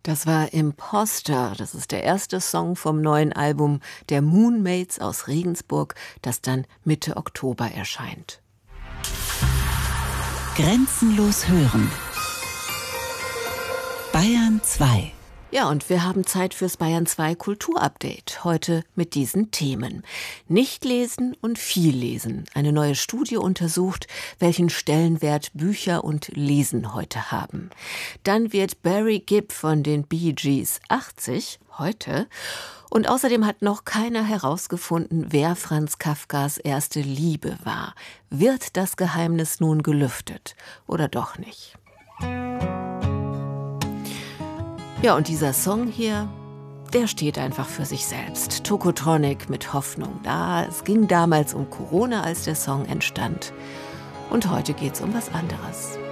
Das war Imposter. Das ist der erste Song vom neuen Album der Moonmates aus Regensburg, das dann Mitte Oktober erscheint. Grenzenlos hören. Bayern 2. Ja, und wir haben Zeit fürs Bayern 2 Kulturupdate. Heute mit diesen Themen. Nicht lesen und viel lesen. Eine neue Studie untersucht, welchen Stellenwert Bücher und Lesen heute haben. Dann wird Barry Gibb von den Bee Gees 80, heute. Und außerdem hat noch keiner herausgefunden, wer Franz Kafkas erste Liebe war. Wird das Geheimnis nun gelüftet oder doch nicht? Ja, und dieser Song hier, der steht einfach für sich selbst. Tokotronic mit Hoffnung. Es ging damals um Corona, als der Song entstand. Und heute geht's um was anderes.